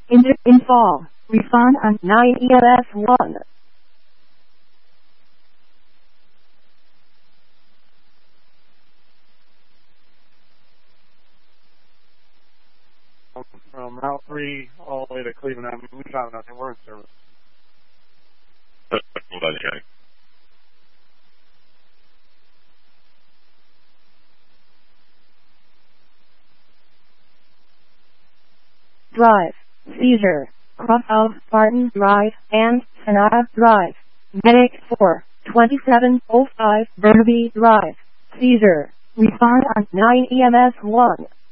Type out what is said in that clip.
Install. Refund on 9 EMS 1. From Route 3 all the way to Cleveland Avenue. We found nothing. We're in service. Hold on, Johnny. Drive. Seizure. Cross of Barton Drive and Sonata Drive. Medic 4. 2705 Burnaby Drive. Seizure. Refund on 9 EMS 1.